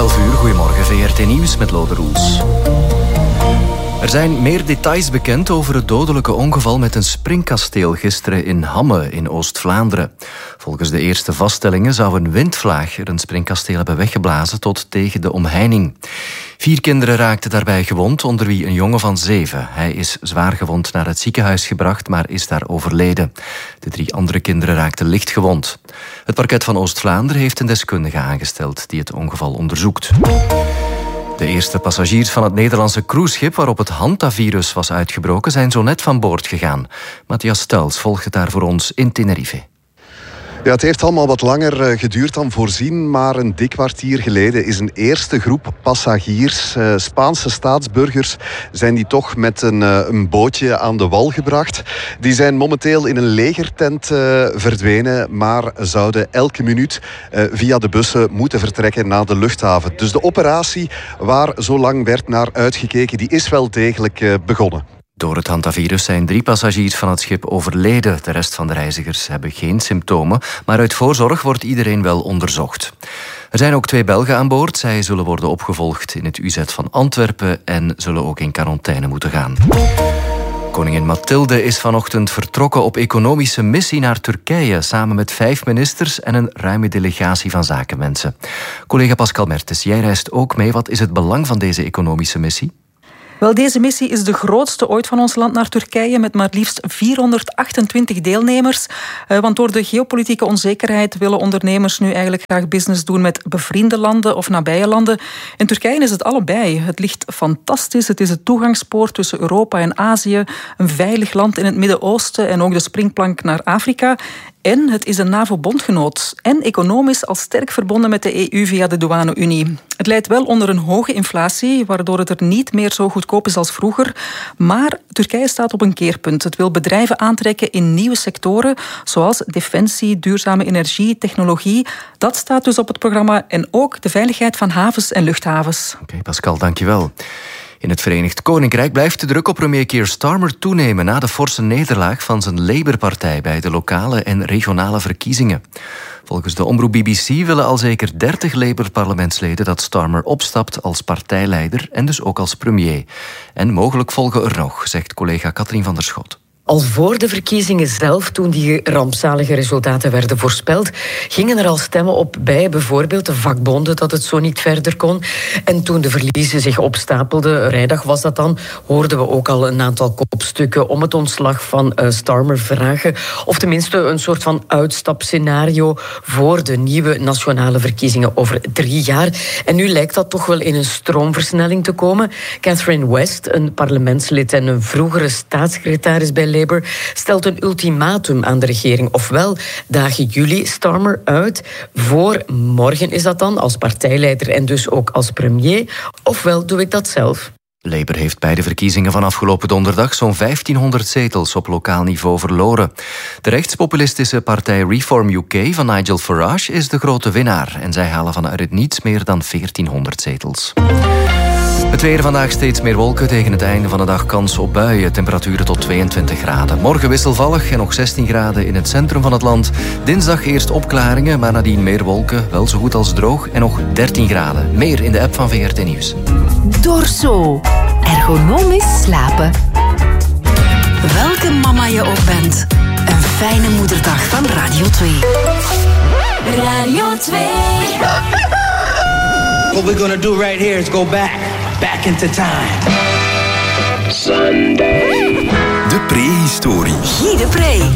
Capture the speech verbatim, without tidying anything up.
elf uur, goedemorgen, V R T Nieuws met Lode Roels. Er zijn meer details bekend over het dodelijke ongeval met een springkasteel gisteren in Hamme in Oost-Vlaanderen. Volgens de eerste vaststellingen zou een windvlaag er een springkasteel hebben weggeblazen tot tegen de omheining. Vier kinderen raakten daarbij gewond, onder wie een jongen van zeven. Hij is zwaar gewond naar het ziekenhuis gebracht, maar is daar overleden. De drie andere kinderen raakten licht gewond. Het parket van Oost-Vlaanderen heeft een deskundige aangesteld die het ongeval onderzoekt. De eerste passagiers van het Nederlandse cruiseschip waarop het hantavirus was uitgebroken zijn zo net van boord gegaan. Matthias Stuils volgt het daar voor ons in Tenerife. Ja, het heeft allemaal wat langer geduurd dan voorzien, maar een dik kwartier geleden is een eerste groep passagiers, uh, Spaanse staatsburgers, zijn die toch met een, uh, een bootje aan de wal gebracht. Die zijn momenteel in een legertent uh, verdwenen, maar zouden elke minuut uh, via de bussen moeten vertrekken naar de luchthaven. Dus de operatie waar zo lang werd naar uitgekeken, die is wel degelijk uh, begonnen. Door het hantavirus zijn drie passagiers van het schip overleden. De rest van de reizigers hebben geen symptomen, maar uit voorzorg wordt iedereen wel onderzocht. Er zijn ook twee Belgen aan boord. Zij zullen worden opgevolgd in het U Z van Antwerpen en zullen ook in quarantaine moeten gaan. Koningin Mathilde is vanochtend vertrokken op economische missie naar Turkije, samen met vijf ministers en een ruime delegatie van zakenmensen. Collega Pascal Mertens, jij reist ook mee. Wat is het belang van deze economische missie? Wel, deze missie is de grootste ooit van ons land naar Turkije, met maar liefst vierhonderdachtentwintig deelnemers. Want door de geopolitieke onzekerheid willen ondernemers nu eigenlijk graag business doen met bevriende landen of nabije landen. In Turkije is het allebei. Het ligt fantastisch. Het is het toegangspoort tussen Europa en Azië, een veilig land in het Midden-Oosten en ook de springplank naar Afrika. En het is een NAVO-bondgenoot en economisch al sterk verbonden met de E U via de douane-Unie. Het leidt wel onder een hoge inflatie, waardoor het er niet meer zo goedkoop is als vroeger. Maar Turkije staat op een keerpunt. Het wil bedrijven aantrekken in nieuwe sectoren, zoals defensie, duurzame energie, technologie. Dat staat dus op het programma en ook de veiligheid van havens en luchthavens. Oké, okay, Pascal, dankjewel. In het Verenigd Koninkrijk blijft de druk op premier Keir Starmer toenemen na de forse nederlaag van zijn Labour-partij bij de lokale en regionale verkiezingen. Volgens de omroep B B C willen al zeker dertig Labour-parlementsleden dat Starmer opstapt als partijleider en dus ook als premier. En mogelijk volgen er nog, zegt collega Katrien van der Schot. Al voor de verkiezingen zelf, toen die rampzalige resultaten werden voorspeld, gingen er al stemmen op bij bijvoorbeeld de vakbonden dat het zo niet verder kon. En toen de verliezen zich opstapelden, vrijdag was dat dan, hoorden we ook al een aantal kopstukken om het ontslag van uh, Starmer vragen. Of tenminste een soort van uitstapscenario voor de nieuwe nationale verkiezingen over drie jaar. En nu lijkt dat toch wel in een stroomversnelling te komen. Catherine West, een parlementslid en een vroegere staatssecretaris bij Labour, stelt een ultimatum aan de regering. Ofwel dagen jullie Starmer uit, voor morgen is dat dan, als partijleider en dus ook als premier, ofwel doe ik dat zelf. Labour heeft bij de verkiezingen van afgelopen donderdag zo'n vijftienhonderd zetels op lokaal niveau verloren. De rechtspopulistische partij Reform U K van Nigel Farage is de grote winnaar en zij halen vanuit het niets meer dan veertienhonderd zetels. Het weer vandaag steeds meer wolken. Tegen het einde van de dag kans op buien. Temperaturen tot tweeëntwintig graden. Morgen wisselvallig en nog zestien graden in het centrum van het land. Dinsdag eerst opklaringen, maar nadien meer wolken. Wel zo goed als droog en nog dertien graden. Meer in de app van V R T Nieuws. Dorso. Ergonomisch slapen. Welke mama je ook bent. Een fijne moederdag van Radio twee. Radio twee. What we're gonna do right here is go back, back into time. Sunday. De prehistorie. Guy de Pre.